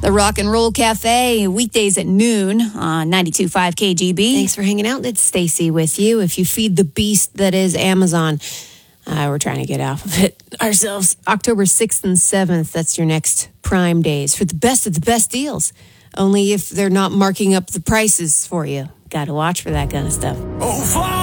The Rock and Roll Cafe, weekdays at noon on 92.5 KGB. Thanks for hanging out. It's Stacy with you. If you feed the beast that is Amazon, we're trying to get off of it ourselves. October 6th and 7th, that's your next Prime days for the best of the best deals. Only if they're not marking up the prices for you. Got to watch for that kind of stuff.